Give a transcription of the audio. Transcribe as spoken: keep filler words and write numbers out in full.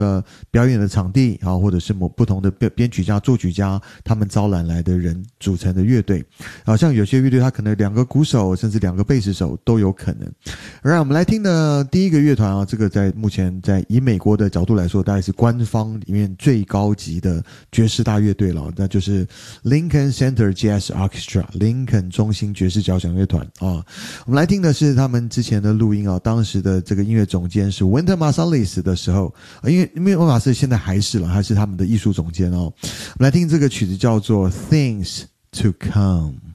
呃表演的场地啊，或者是某不同的编编曲家、作曲家他们招揽来的人组成的乐队。好像有些乐队它可能两个鼓手甚至两个贝斯手都有可能。而我们来听的第一个乐团啊，这个在目前在以美国的角度来说，大概是官方里面最高级的爵士大乐队了，那就是 Lincoln Center Jazz Orchestra 林肯中心爵士交响乐团啊。我们来听的是他们之前的录音啊，当时的这个音乐总监是 Wynton Marsalis 的时候，因为因为温马斯现在还是了，还是他们的艺术总监哦。我们来听这个曲子叫做 Things to Come。